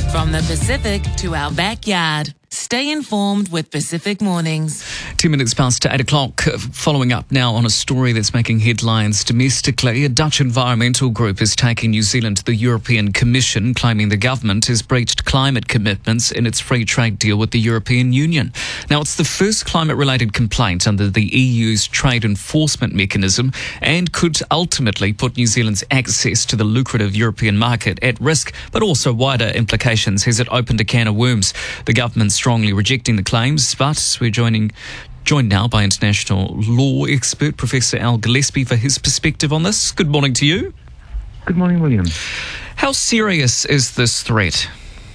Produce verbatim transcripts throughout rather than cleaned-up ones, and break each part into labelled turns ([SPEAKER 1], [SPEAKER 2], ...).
[SPEAKER 1] From the Pacific to our backyard. Stay informed with Pacific Mornings.
[SPEAKER 2] Two minutes past eight o'clock. Following up now on a story that's making headlines domestically. A Dutch environmental group is taking New Zealand to the European Commission, claiming the government has breached climate commitments in its free trade deal with the European Union. Now, it's the first climate-related complaint under the E U's trade enforcement mechanism and could ultimately put New Zealand's access to the lucrative European market at risk, but also wider implications as it opened a can of worms. The government's strongly rejecting the claims, but we're joining joined now by international law expert Professor Al Gillespie for his perspective on this. Good morning to you.
[SPEAKER 3] Good morning, William.
[SPEAKER 2] How serious is this threat?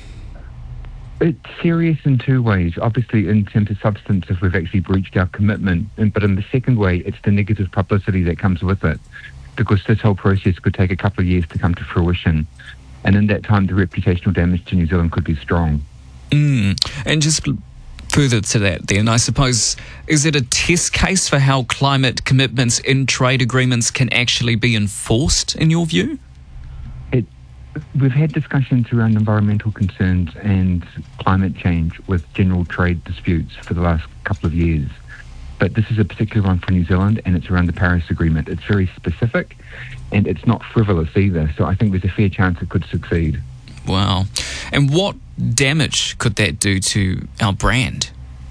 [SPEAKER 3] It's serious in two ways. Obviously, in terms of substance, if we've actually breached our commitment, and, but in the second way, it's the negative publicity that comes with it, because this whole process could take a couple of years to come to fruition, and in that time, the reputational damage to New Zealand could be strong.
[SPEAKER 2] Mm. And just further to that then, I suppose, is it a test case for how climate commitments in trade agreements can actually be enforced, in your view?
[SPEAKER 3] It, we've had discussions around environmental concerns and climate change with general trade disputes for the last couple of years. But this is a particular one for New Zealand, and it's around the Paris Agreement. It's very specific, and it's not frivolous either, so I think there's a fair chance it could succeed.
[SPEAKER 2] Wow. And what damage could that do to our brand?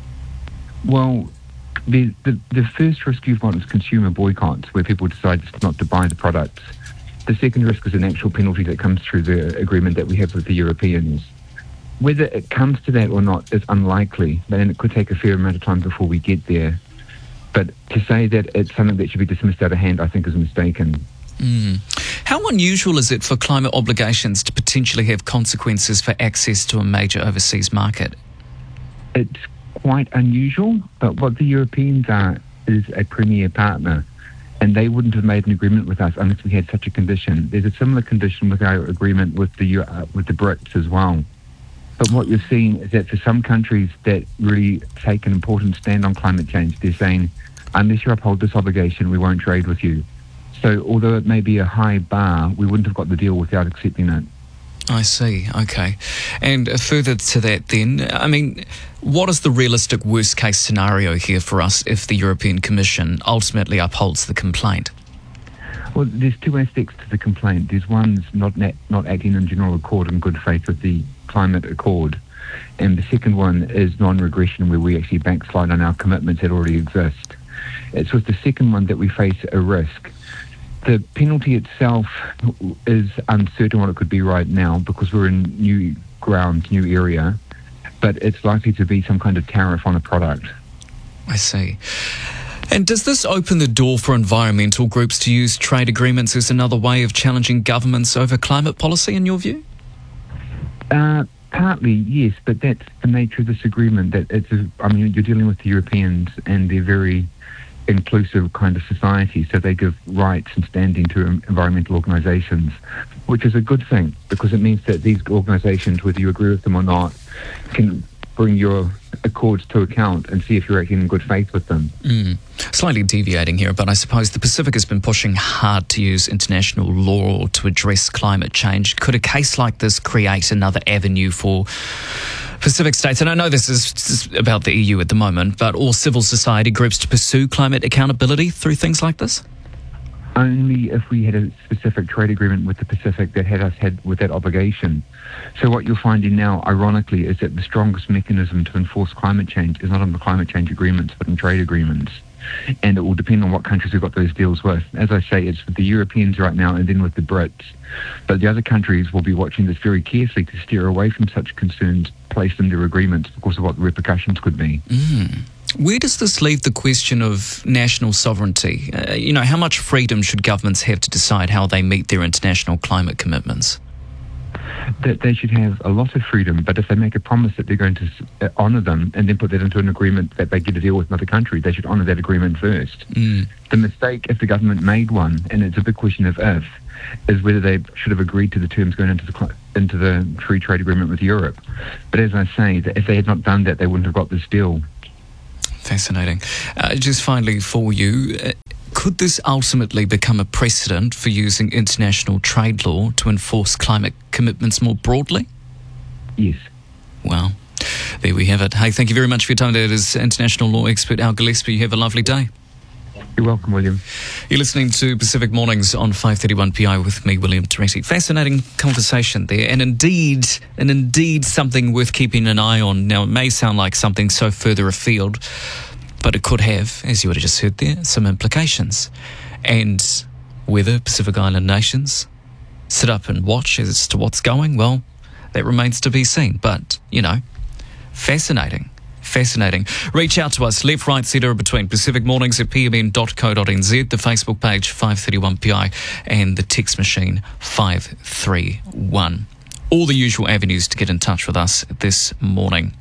[SPEAKER 3] Well, the, the the first risk you've got is consumer boycotts, where people decide not to buy the products. The second risk is an actual penalty that comes through the agreement that we have with the Europeans. Whether it comes to that or not is unlikely, and it could take a fair amount of time before we get there. But to say that it's something that should be dismissed out of hand, I think is mistaken.
[SPEAKER 2] Mm. How unusual is it for climate obligations to potentially have consequences for access to a major overseas market?
[SPEAKER 3] It's quite unusual, but what the Europeans are is a premier partner, and they wouldn't have made an agreement with us unless we had such a condition. There's a similar condition with our agreement with the uh, with the Brits as well. But what you're seeing is that for some countries that really take an important stand on climate change, they're saying, unless you uphold this obligation, we won't trade with you. So although it may be a high bar, we wouldn't have got the deal without accepting it.
[SPEAKER 2] I see, okay. And uh, further to that then, I mean, what is the realistic worst case scenario here for us if the European Commission ultimately upholds the complaint?
[SPEAKER 3] Well, there's two aspects to the complaint. There's one not not, not acting in general accord and good faith with the climate accord. And the second one is non-regression, where we actually backslide on our commitments that already exist. It's with the second one that we face a risk. The penalty itself is uncertain what it could be right now because we're in new ground, new area, but it's likely to be some kind of tariff on a product.
[SPEAKER 2] I see. And does this open the door for environmental groups to use trade agreements as another way of challenging governments over climate policy, in your view?
[SPEAKER 3] Uh, partly, yes, but that's the nature of this agreement. That it's a, I mean, you're dealing with the Europeans, and they're very inclusive kind of society, so they give rights and standing to environmental organisations, which is a good thing because it means that these organisations, whether you agree with them or not, can bring your accords to account and see if you're acting in good faith with them.
[SPEAKER 2] Mm. Slightly deviating here, but I suppose the Pacific has been pushing hard to use international law to address climate change. Could a case like this create another avenue for Pacific states, and I know this is about the E U at the moment, but all civil society groups to pursue climate accountability through things like this?
[SPEAKER 3] Only if we had a specific trade agreement with the Pacific that had us had with that obligation. So what you're finding now, ironically, is that the strongest mechanism to enforce climate change is not on the climate change agreements, but in trade agreements. And it will depend on what countries we've got those deals with. As I say, it's with the Europeans right now and then with the Brits. But the other countries will be watching this very carefully to steer away from such concerns placed in their agreements because of what the repercussions could be.
[SPEAKER 2] Mm. Where does this leave the question of national sovereignty? Uh, you know, how much freedom should governments have to decide how they meet their international climate commitments?
[SPEAKER 3] That they should have a lot of freedom, but if they make a promise that they're going to uh, honour them and then put that into an agreement that they get a deal with another country, they should honour that agreement first.
[SPEAKER 2] Mm.
[SPEAKER 3] The mistake, if the government made one, and it's a big question of if, is whether they should have agreed to the terms going into the into the free trade agreement with Europe. But as I say, that if they had not done that, they wouldn't have got this deal.
[SPEAKER 2] Fascinating. Uh, just finally for you, uh, could this ultimately become a precedent for using international trade law to enforce climate commitments more broadly?
[SPEAKER 3] Yes.
[SPEAKER 2] Wow. There we have it. Hey, thank you very much for your time. That is international law expert Al Gillespie. You have a lovely day.
[SPEAKER 3] You're welcome, William.
[SPEAKER 2] You're listening to Pacific Mornings on five thirty-one P I with me, William Toretti. Fascinating conversation there, and indeed, and indeed something worth keeping an eye on. Now, it may sound like something so further afield, but it could have, as you would have just heard there, some implications. And whether Pacific Island nations sit up and watch as to what's going, well, that remains to be seen. But, you know, fascinating. Fascinating. Reach out to us, left, right, centre, between Pacific Mornings at p m n dot co dot n z, the Facebook page five thirty-one P I, and the text machine five three one. All the usual avenues to get in touch with us this morning.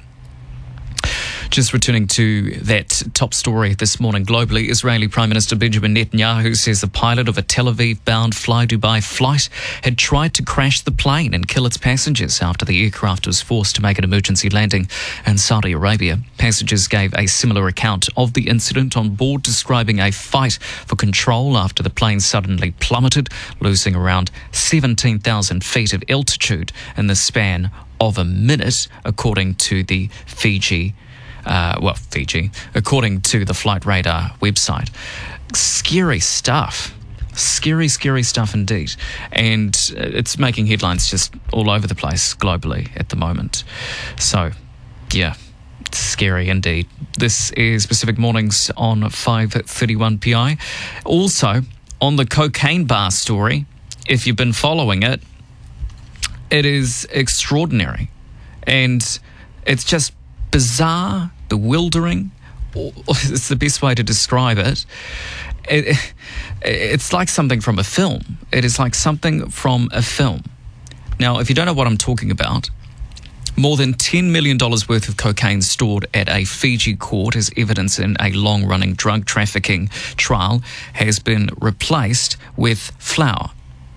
[SPEAKER 2] Just returning to that top story this morning globally, Israeli Prime Minister Benjamin Netanyahu says the pilot of a Tel Aviv-bound Fly Dubai flight had tried to crash the plane and kill its passengers after the aircraft was forced to make an emergency landing in Saudi Arabia. Passengers gave a similar account of the incident on board, describing a fight for control after the plane suddenly plummeted, losing around seventeen thousand feet of altitude in the span of a minute, according to the Fiji Uh, well, Fiji, according to the Flight Radar website. Scary stuff. Scary, scary stuff indeed. And it's making headlines just all over the place globally at the moment. So, yeah, scary indeed. This is Pacific Mornings on five thirty-one P I. Also, on the cocaine bar story, if you've been following it, it is extraordinary. And it's just bizarre, bewildering. It's the best way to describe it. it. It's like something from a film. It is like something from a film. Now, if you don't know what I'm talking about, more than ten million dollars worth of cocaine stored at a Fiji court as evidence in a long-running drug trafficking trial has been replaced with flour.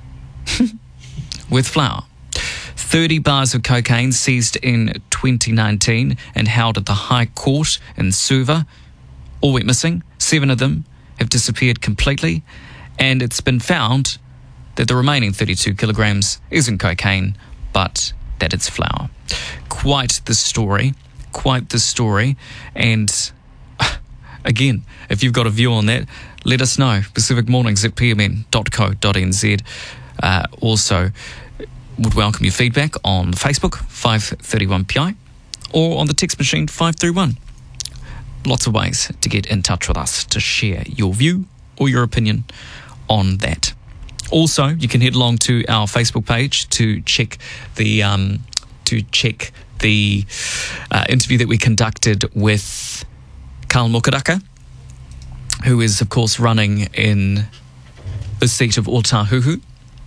[SPEAKER 2] with flour. thirty bars of cocaine seized in twenty nineteen and held at the High Court in Suva all went missing. Seven of them have disappeared completely, and it's been found that the remaining thirty-two kilograms isn't cocaine, but that it's flour. Quite the story, quite the story. And again, if you've got a view on that, let us know. Pacific Mornings at p m n dot co dot n z. Uh, also, would welcome your feedback on Facebook, five thirty-one P I, or on the text machine, five three one. Lots of ways to get in touch with us, to share your view or your opinion on that. Also, you can head along to our Facebook page to check the um, to check the uh, interview that we conducted with Karl Mokaraka, who is, of course, running in the seat of Otahuhu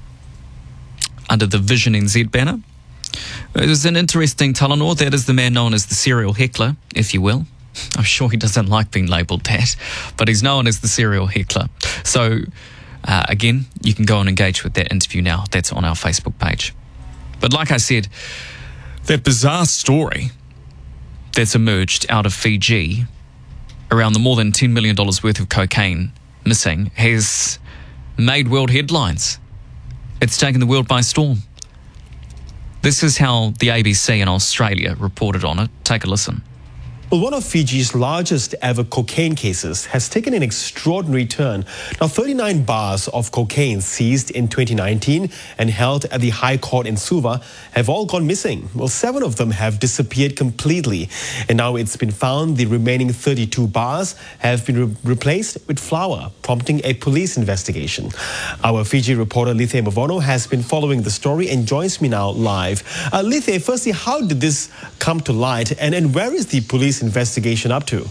[SPEAKER 2] under the Vision N Z banner. It was an interesting Talanoa. That is the man known as the serial heckler, if you will. I'm sure he doesn't like being labelled that, but he's known as the serial heckler. So, uh, again, you can go and engage with that interview now. That's on our Facebook page. But like I said, that bizarre story that's emerged out of Fiji around the more than ten million dollars worth of cocaine missing has made world headlines. It's taken the world by storm. This is how the A B C in Australia reported on it. Take a listen.
[SPEAKER 4] Well, one of Fiji's largest ever cocaine cases has taken an extraordinary turn. Now, thirty-nine bars of cocaine seized in twenty nineteen and held at the High Court in Suva have all gone missing. Well, seven of them have disappeared completely. And now it's been found the remaining thirty-two bars have been re- replaced with flour, prompting a police investigation. Our Fiji reporter Lithe Mavono has been following the story and joins me now live. Uh, Lithe, firstly, how did this come to light, and, and where is the police investigation up to?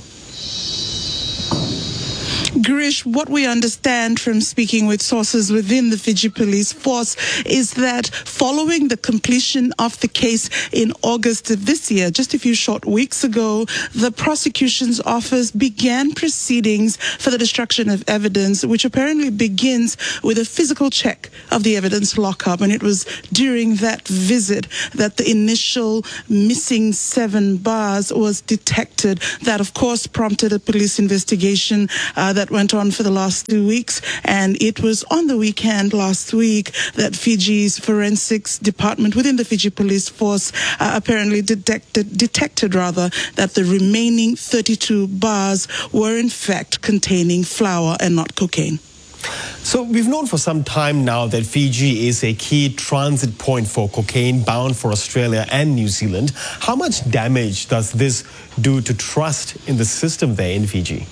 [SPEAKER 5] Girish, what we understand from speaking with sources within the Fiji Police Force is that following the completion of the case in August of this year, just a few short weeks ago, the prosecution's office began proceedings for the destruction of evidence, which apparently begins with a physical check of the evidence lockup. And it was during that visit that the initial missing seven bars was detected. That, of course, prompted a police investigation uh, that that went on for the last two weeks. And it was on the weekend last week that Fiji's forensics department within the Fiji Police Force uh, apparently detected, detected rather, that the remaining thirty-two bars were in fact containing flour and not cocaine.
[SPEAKER 4] So we've known for some time now that Fiji is a key transit point for cocaine bound for Australia and New Zealand. How much damage does this do to trust in the system there in Fiji?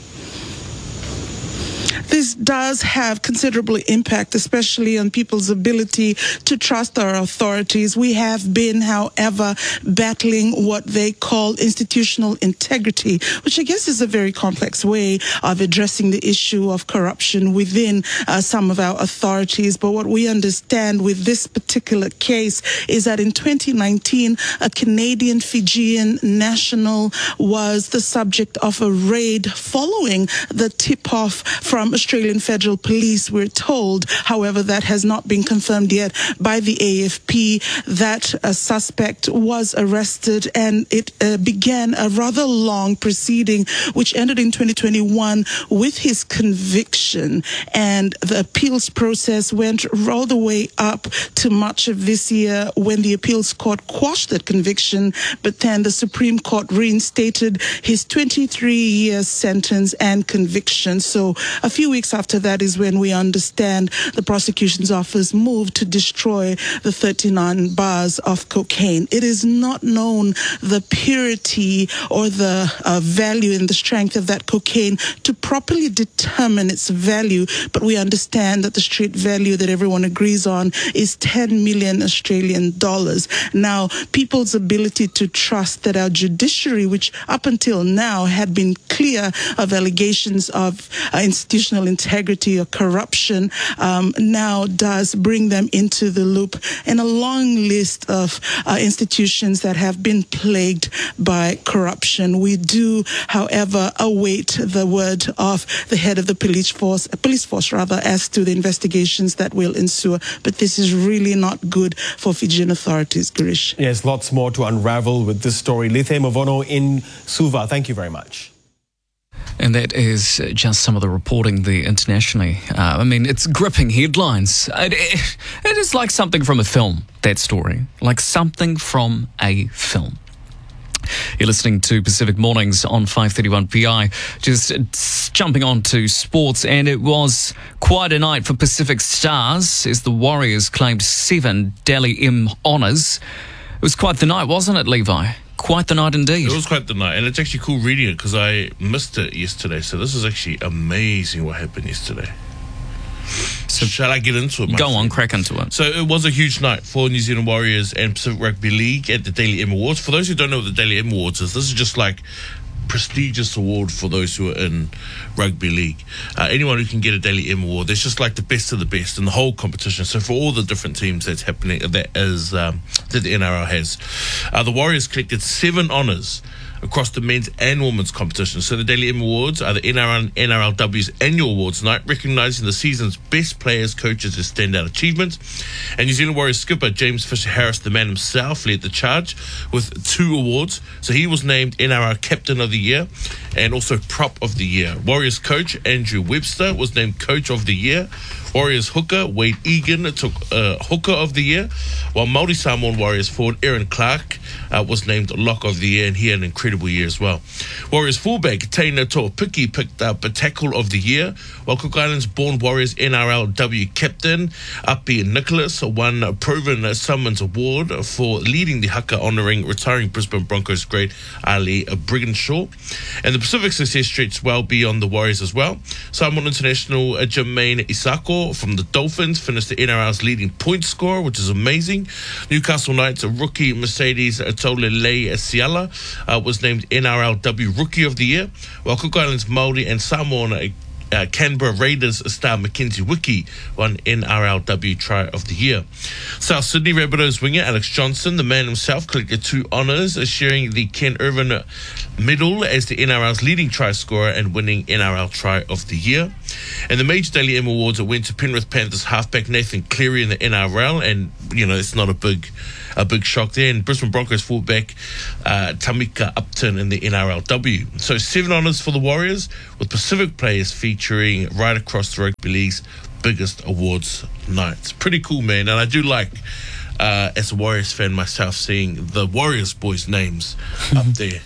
[SPEAKER 5] This does have considerable impact, especially on people's ability to trust our authorities. We have been, however, battling what they call institutional integrity, which I guess is a very complex way of addressing the issue of corruption within uh, some of our authorities. But what we understand with this particular case is that in twenty nineteen, a Canadian Fijian national was the subject of a raid following the tip-off from Australian Federal Police, we're told. However, that has not been confirmed yet by the A F P. That a suspect was arrested, and it uh, began a rather long proceeding, which ended in twenty twenty-one with his conviction. And the appeals process went all the way up to March of this year, when the appeals court quashed that conviction, but then the Supreme Court reinstated his twenty-three year sentence and conviction. So a few weeks after that is when we understand the prosecution's office moved to destroy the thirty-nine bars of cocaine. It is not known the purity or the uh, value and the strength of that cocaine to properly determine its value, but we understand that the street value that everyone agrees on is ten million Australian dollars. Now, people's ability to trust that our judiciary, which up until now had been clear of allegations of uh, institutional integrity or corruption, um, now does bring them into the loop in a long list of uh, institutions that have been plagued by corruption. We do, however, await the word of the head of the police force, police force rather, as to the investigations that will ensue. But this is really not good for Fijian authorities, Girish.
[SPEAKER 4] Yes, lots more to unravel with this story. Lethe Mavono in Suva, thank you very much.
[SPEAKER 2] And that is just some of the reporting the internationally. Uh, I mean, it's gripping headlines. It, it, it is like something from a film, that story. Like something from a film. You're listening to Pacific Mornings on five thirty-one P I. Just jumping on to sports, and it was quite a night for Pacific Stars as the Warriors claimed seven Dally M honours. It was quite the night, wasn't it, Levi? Quite the night indeed.
[SPEAKER 6] It was quite the night, and it's actually cool reading it because I missed it yesterday. So this is actually amazing what happened yesterday. So shall I get into it?
[SPEAKER 2] Go
[SPEAKER 6] friend?
[SPEAKER 2] on, crack into it.
[SPEAKER 6] So it was a huge night for New Zealand Warriors and Pacific Rugby League at the Dally M Awards. For those who don't know what the Dally M Awards is, this is just like prestigious award for those who are in rugby league. Uh, anyone who can get a Dally M award, it's just like the best of the best in the whole competition. So for all the different teams that's happening, that is um, that the N R L has, uh, the Warriors collected seven honours across the men's and women's competition. So the Dally M Awards are the N R L and N R L W's annual awards night, recognising the season's best players, coaches as standout achievements. And New Zealand Warriors skipper James Fisher-Harris, the man himself, led the charge with two awards. So he was named N R L Captain of the Year and also Prop of the Year. Warriors coach Andrew Webster was named Coach of the Year. Warriors hooker Wade Egan took uh, Hooker of the Year, while Māori Samoan Warriors forward Aaron Clark uh, was named Lock of the Year, and he had an incredible year as well. Warriors fullback Taina To'opiki picked up a Tackle of the Year, while Cook Islands born Warriors N R L W captain Api Nicholas won a Proven Summons Award for leading the haka, honouring retiring Brisbane Broncos great Ali Brigginshaw. And the Pacific success stretched well beyond the Warriors as well. Samoan international uh, Jermaine Isako from the Dolphins finished the N R L's leading point scorer, which is amazing. Newcastle Knights rookie Mercedes Tolelei Siala uh, was named N R L W Rookie of the Year, while Cook Islands Māori and Samoan uh, Uh, Canberra Raiders star Mackenzie Wiki won N R L W Try of the Year. South Sydney Rabbitohs winger Alex Johnson, the man himself, collected two honours, uh, sharing the Ken Irvin Medal as the N R L's leading try scorer and winning N R L Try of the Year. And the major Daily M awards that went to Penrith Panthers halfback Nathan Cleary in the N R L, and you know it's not a big a big shock there. And Brisbane Broncos fullback uh, Tamika Upton in the N R L W. So seven honours for the Warriors, with Pacific players featuring right across the rugby league's biggest awards nights. Pretty cool, man. And I do like, uh, as a Warriors fan myself, seeing the Warriors boys' names up there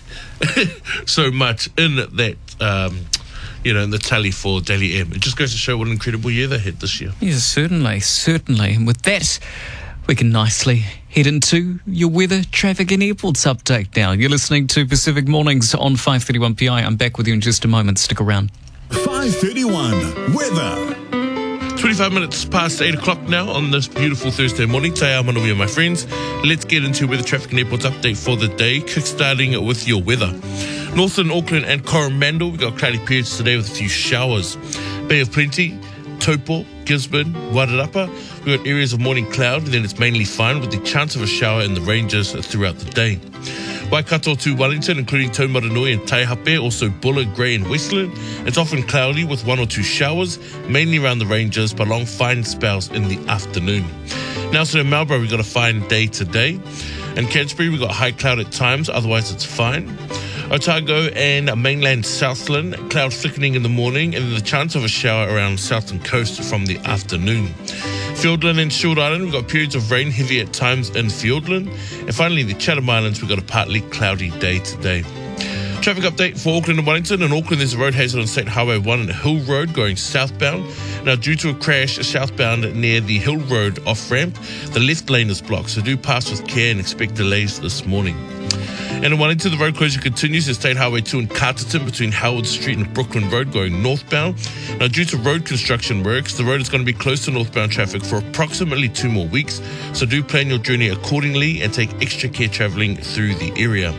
[SPEAKER 6] so much in that, um, you know, in the tally for Daily M. It just goes to show what an incredible year they had this year.
[SPEAKER 2] Yes, certainly, certainly. And with that, we can nicely head into your weather, traffic and airports update now. You're listening to Pacific Mornings on five thirty-one P I. I'm back with you in just a moment. Stick around.
[SPEAKER 7] five thirty-one weather.
[SPEAKER 6] twenty-five minutes past eight o'clock now on this beautiful Thursday morning. Te ao manuia, my friends. Let's get into weather, traffic and airports update for the day, kickstarting with your weather. Northern Auckland and Coromandel, we've got cloudy periods today with a few showers. Bay of Plenty, Taupo, Gisborne, Wairarapa, we've got areas of morning cloud, and then it's mainly fine with the chance of a shower in the ranges throughout the day. Waikato to Wellington, including Taumaranui and Taihape, also Buller, Grey and Westland. It's often cloudy with one or two showers, mainly around the ranges, but long fine spells in the afternoon. Nelson and Marlborough, we've got a fine day today. And Canterbury, we've got high cloud at times, otherwise it's fine. Otago and mainland Southland, cloud thickening in the morning, and then the chance of a shower around Southern Coast from the afternoon. Fiordland and Shield Island, we've got periods of rain, heavy at times in Fiordland. And finally, the Chatham Islands, we've got a partly cloudy day today. Traffic update for Auckland and Wellington. In Auckland, there's a road hazard on State Highway one and Hill Road going southbound. Now, due to a crash southbound near the Hill Road off-ramp, the left lane is blocked, so do pass with care and expect delays this morning. And in Wellington, the road closure continues at State Highway two in Carterton between Howard Street and Brooklyn Road going northbound. Now, due to road construction works, the road is going to be closed to northbound traffic for approximately two more weeks, so do plan your journey accordingly and take extra care travelling through the area.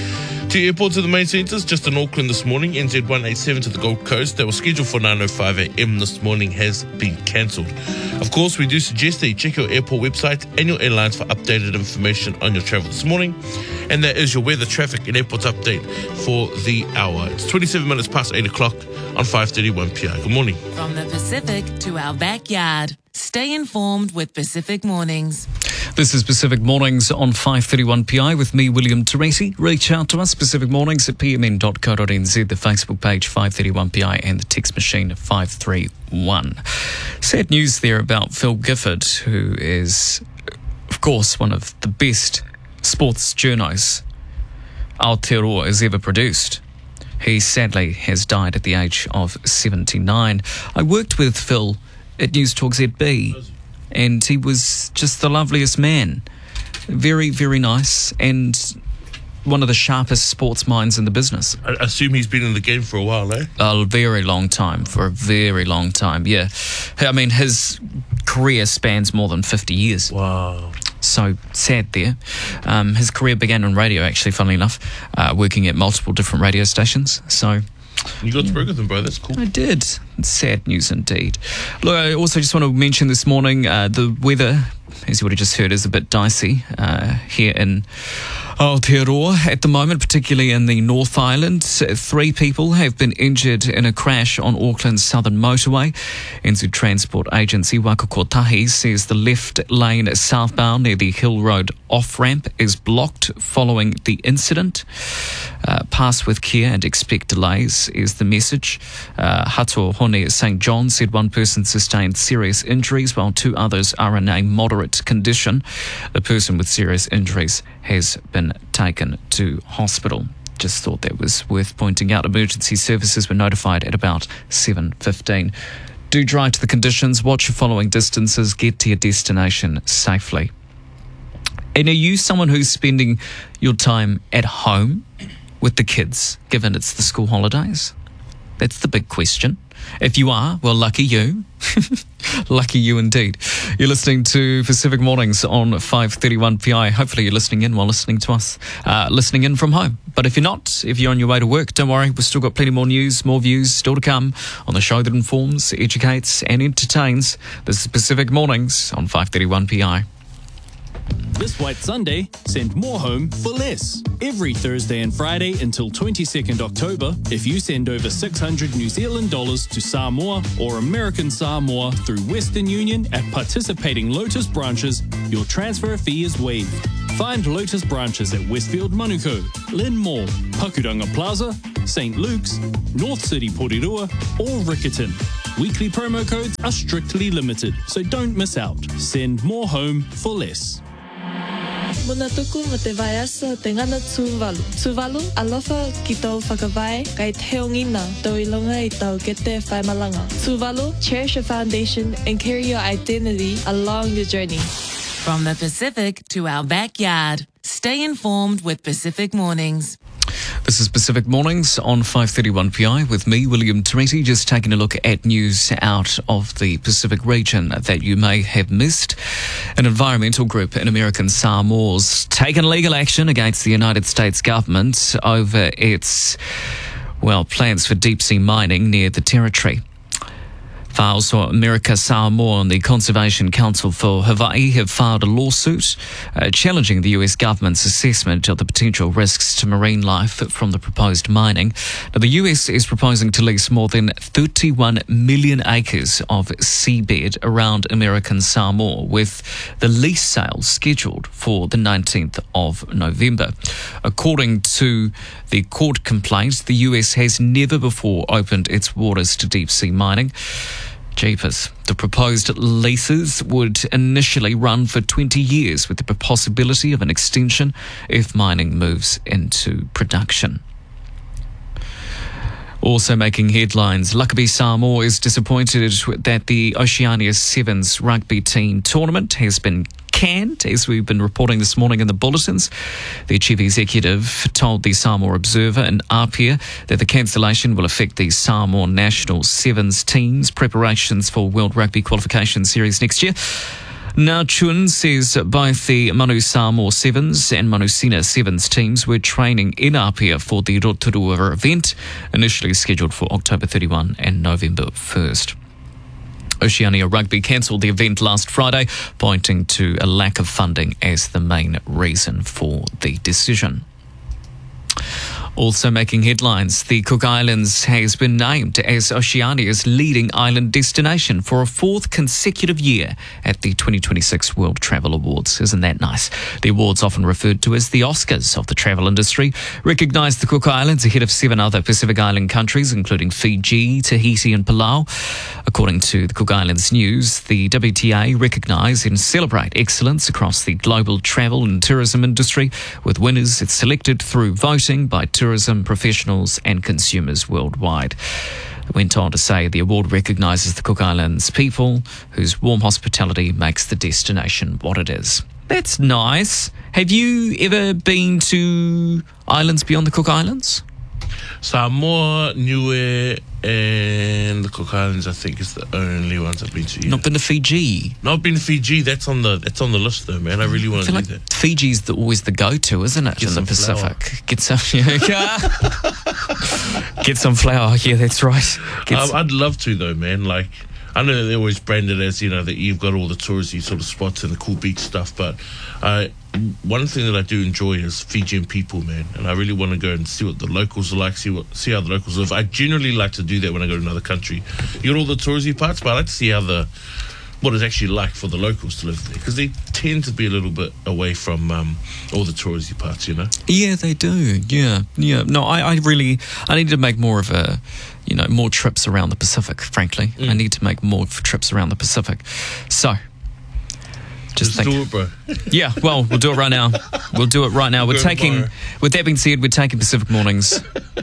[SPEAKER 6] Two airports at the main centres, just in Auckland this morning. N Z one eighty-seven to the Gold Coast, that was scheduled for nine oh five a.m. this morning, has been cancelled. Of course, we do suggest that you check your airport website and your airlines for updated information on your travel this morning. And that is your weather, traffic and airports update for the hour. It's twenty-seven minutes past eight o'clock on five thirty-one P I. Good morning.
[SPEAKER 1] From the Pacific to our backyard, stay informed with Pacific Mornings.
[SPEAKER 2] This is Pacific Mornings on five thirty-one P I with me, William Teresi. Reach out to us, Pacific Mornings at p m n dot co dot n z, the Facebook page five thirty-one P I and the text machine five three one. Sad news there about Phil Gifford, who is, of course, one of the best sports journos Aotearoa has ever produced. He sadly has died at the age of seventy-nine. I worked with Phil at News Talk Z B, and he was just the loveliest man. Very, very nice, and one of the sharpest sports minds in the business.
[SPEAKER 6] I assume he's been in the game for a while, eh?
[SPEAKER 2] A very long time, for a very long time, yeah. I mean, his career spans more than fifty years.
[SPEAKER 6] Wow.
[SPEAKER 2] So sad there. Um, his career began on radio, actually, funnily enough, uh, working at multiple different radio stations. So
[SPEAKER 6] you got to work with him, bro. That's cool.
[SPEAKER 2] I did. Sad news indeed. Look, I also just want to mention this morning, uh, the weather, as you would have just heard, is a bit dicey uh, here in Aotearoa at the moment, particularly in the North Island. Three people have been injured in a crash on Auckland's southern motorway. N Z Transport Agency Wakakotahi says the left lane southbound near the Hill Road off-ramp is blocked following the incident. Uh, pass with care and expect delays is the message. Uh, Hato Hone at Saint John said one person sustained serious injuries while two others are in a moderate condition. The person with serious injuries has been taken to hospital. Just thought that was worth pointing out. Emergency services were notified at about seven fifteen. Do drive to the conditions, watch your following distances, get to your destination safely. And are you someone who's spending your time at home with the kids, given it's the school holidays? That's the big question. If you are, well, lucky you. Lucky you indeed. You're listening to Pacific Mornings on five thirty-one P I. Hopefully you're listening in while listening to us, uh, listening in from home. But if you're not, if you're on your way to work, don't worry. We've still got plenty more news, more views still to come on the show that informs, educates and entertains. This is Pacific Mornings on five thirty-one P I.
[SPEAKER 8] This White Sunday, send more home for less. Every Thursday and Friday until twenty-second October, if you send over six hundred New Zealand dollars to Samoa or American Samoa through Western Union at participating Lotus branches, your transfer fee is waived. Find Lotus branches at Westfield Manukau, Lynn Mall, Pakuranga Plaza, Saint Luke's, North City Porirua, or Rickerton. Weekly promo codes are strictly limited, so don't miss out. Send more home for less.
[SPEAKER 9] Muna tuku mo te vaiasa te ngana Tuvalu. Tuvalu, alofa ki tau whakawai, kai teongina tau ilonga I tau kete whaimalanga. Tuvalu, cherish your foundation and carry your identity along your journey.
[SPEAKER 1] From the Pacific to our backyard, stay informed with Pacific Mornings.
[SPEAKER 2] This is Pacific Mornings on five thirty-one P I with me, William Torretti, just taking a look at news out of the Pacific region that you may have missed. An environmental group in American Samoa's taken legal action against the United States government over its, well, plans for deep-sea mining near the territory. Files for America Samoa and the Conservation Council for Hawaii have filed a lawsuit uh, challenging the U S government's assessment of the potential risks to marine life from the proposed mining. Now, the U S is proposing to lease more than thirty-one million acres of seabed around American Samoa, with the lease sale scheduled for the nineteenth of November. According to the court complaint, the U S has never before opened its waters to deep-sea mining. Jeepers. The proposed leases would initially run for twenty years, with the possibility of an extension if mining moves into production. Also making headlines, Luckabee Samoa is disappointed that the Oceania Sevens rugby team tournament has been canned, as we've been reporting this morning in the bulletins. The chief executive told the Samoa Observer in Apia that the cancellation will affect the Samoa national Sevens team's preparations for World Rugby Qualification Series next year. Now, Chun says both the Manu Samoa Sevens and Manusina Sevens teams were training in Apia for the Rotorua event, initially scheduled for October thirty-first and November first. Oceania Rugby cancelled the event last Friday, pointing to a lack of funding as the main reason for the decision. Also making headlines, the Cook Islands has been named as Oceania's leading island destination for a fourth consecutive year at the twenty twenty-six World Travel Awards. Isn't that nice? The awards, often referred to as the Oscars of the travel industry, recognise the Cook Islands ahead of seven other Pacific Island countries, including Fiji, Tahiti and Palau. According to the Cook Islands News, the W T A recognise and celebrate excellence across the global travel and tourism industry, with winners selected through voting by tourism professionals and consumers worldwide. It went on to say the award recognises the Cook Islands people whose warm hospitality makes the destination what it is. That's nice. Have you ever been to islands beyond the Cook Islands?
[SPEAKER 6] Samoa, Niue, and the Cook Islands, I think, is the only ones I've been to. Yeah.
[SPEAKER 2] Not been to Fiji?
[SPEAKER 6] Not been to Fiji. That's on the that's on the list, though, man. I really want to do
[SPEAKER 2] like
[SPEAKER 6] that.
[SPEAKER 2] Fiji's the, always the go-to, isn't it?
[SPEAKER 6] Get
[SPEAKER 2] in the
[SPEAKER 6] some
[SPEAKER 2] Pacific.
[SPEAKER 6] flour.
[SPEAKER 2] Get some, yeah. Get some flour. Yeah, that's right. Get
[SPEAKER 6] Um,
[SPEAKER 2] some-
[SPEAKER 6] I'd love to, though, man. Like, I know that they always brand it as, you know, that you've got all the touristy sort of spots and the cool beach stuff, but uh, one thing that I do enjoy is Fijian people, man, and I really want to go and see what the locals are like, see what see how the locals live. I generally like to do that when I go to another country. You got all the touristy parts, but I like to see how the what it's actually like for the locals to live there, because they tend to be a little bit away from um, all the touristy parts, you know.
[SPEAKER 2] Yeah, they do. Yeah, yeah. No, I, I really, I need to make more of a, you know, more trips around the Pacific, frankly.
[SPEAKER 6] Mm.
[SPEAKER 2] I need to make more f- trips around the Pacific. So, just
[SPEAKER 6] Let's
[SPEAKER 2] think.
[SPEAKER 6] do it, bro.
[SPEAKER 2] Yeah, well, we'll do it right now. We'll do it right now. We're
[SPEAKER 6] Go
[SPEAKER 2] taking,
[SPEAKER 6] tomorrow.
[SPEAKER 2] with that being said, we're taking Pacific Mornings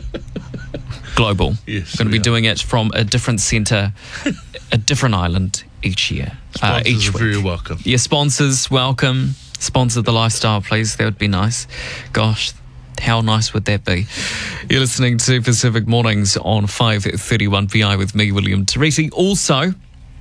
[SPEAKER 2] global.
[SPEAKER 6] Yes,
[SPEAKER 2] We're going to
[SPEAKER 6] we
[SPEAKER 2] be
[SPEAKER 6] are.
[SPEAKER 2] doing it from a different centre, a different island each year. Uh,
[SPEAKER 6] Sponsors
[SPEAKER 2] each
[SPEAKER 6] are
[SPEAKER 2] week.
[SPEAKER 6] very welcome.
[SPEAKER 2] Your sponsors, welcome. Sponsor the lifestyle, please. That would be nice. Gosh, how nice would that be? You're listening to Pacific Mornings on five thirty-one P I with me, William Torretti. Also,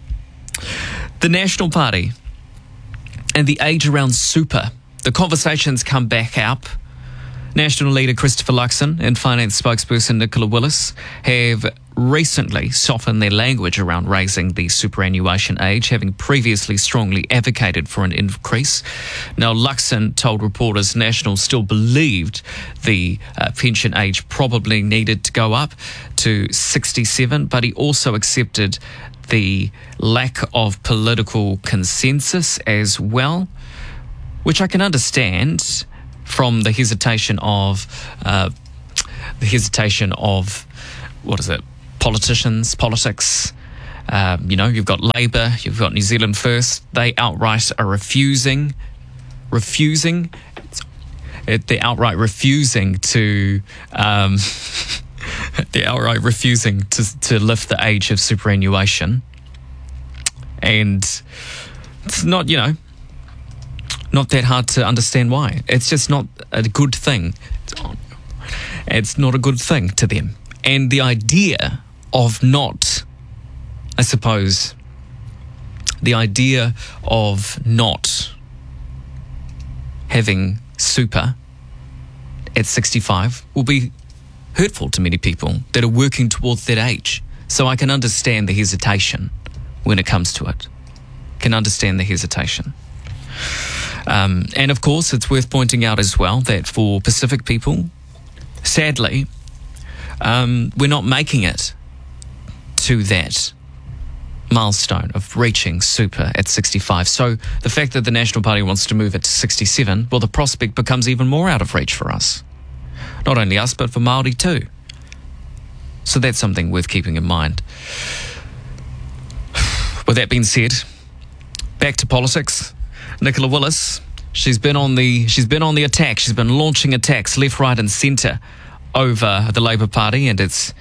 [SPEAKER 2] the National Party and the age around super. The conversations come back up National leader Christopher Luxon and finance spokesperson Nicola Willis have recently softened their language around raising the superannuation age, having previously strongly advocated for an increase. Now, Luxon told reporters National still believed the uh, pension age probably needed to go up to sixty-seven, but he also accepted the lack of political consensus as well, which I can understand from the hesitation of uh, the hesitation of what is it? Politicians, politics. Um, you know, you've got Labour, you've got New Zealand First. They outright are refusing, refusing. They're outright refusing to. Um, they're outright refusing to to lift the age of superannuation, and it's not, you know, not that hard to understand why. It's just not a good thing. It's not a good thing to them. And the idea of not, I suppose, the idea of not having super at sixty-five will be hurtful to many people that are working towards that age. So I can understand the hesitation when it comes to it. Can understand the hesitation. Um, and of course, it's worth pointing out as well that for Pacific people, sadly, um, we're not making it to that milestone of reaching super at sixty-five. So the fact that the National Party wants to move it to sixty-seven, well, the prospect becomes even more out of reach for us. Not only us, but for Māori too. So that's something worth keeping in mind. With that being said, back to politics. Nicola Willis, she's been on the she's been on the attack. She's been launching attacks left, right, and centre over the Labour Party and its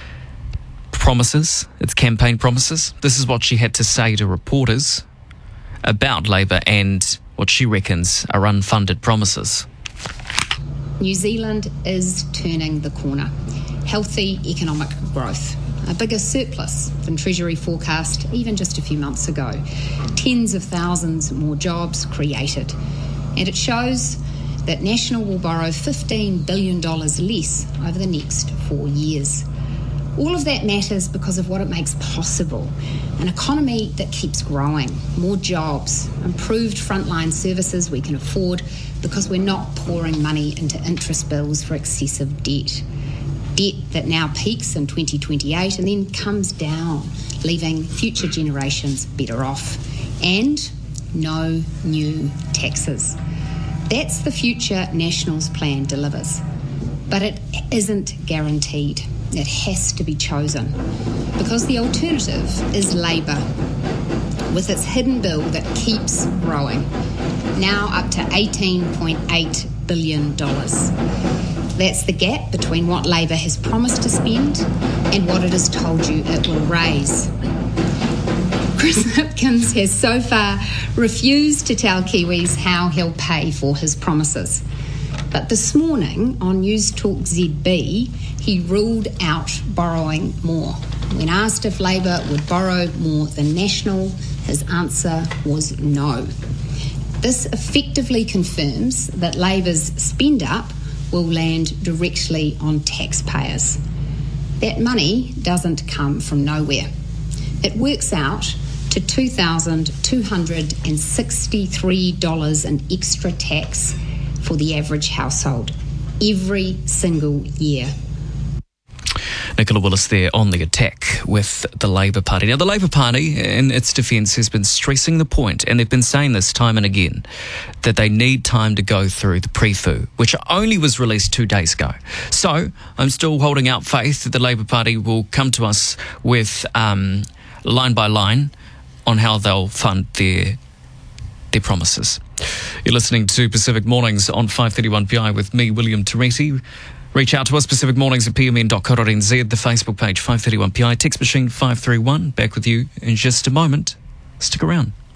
[SPEAKER 2] promises, its campaign promises. This is what she had to say to reporters about Labour and what she reckons are unfunded promises.
[SPEAKER 10] New Zealand is turning the corner. Healthy economic growth. A bigger surplus than Treasury forecast even just a few months ago. Tens of thousands more jobs created. And it shows that National will borrow fifteen billion dollars less over the next four years. All of that matters because of what it makes possible. An economy that keeps growing, more jobs, improved frontline services we can afford because we're not pouring money into interest bills for excessive debt. Debt that now peaks in twenty twenty-eight and then comes down, leaving future generations better off. And no new taxes. That's the future National's plan delivers. But it isn't guaranteed. It has to be chosen. Because the alternative is Labour, with its hidden bill that keeps growing, now up to eighteen point eight billion dollars. That's the gap between what Labour has promised to spend and what it has told you it will raise. Chris Hipkins has so far refused to tell Kiwis how he'll pay for his promises. But this morning on News Talk Z B, he ruled out borrowing more. When asked if Labour would borrow more than National, his answer was no. This effectively confirms that Labour's spend-up will land directly on taxpayers. That money doesn't come from nowhere. It works out to two thousand two hundred sixty-three dollars in extra tax for the average household every single year.
[SPEAKER 2] Nicola Willis there on the attack with the Labour Party. Now, the Labour Party, in its defence, has been stressing the point, and they've been saying this time and again, that they need time to go through the pre-fu, which only was released two days ago. So, I'm still holding out faith that the Labour Party will come to us with um, line by line on how they'll fund their their promises. You're listening to Pacific Mornings on five thirty-one P I with me, William Toretti. Reach out to us, Pacific Mornings at p m n dot co dot n z, the Facebook page five thirty-one P I, text machine five three one. Back with you in just a moment. Stick around.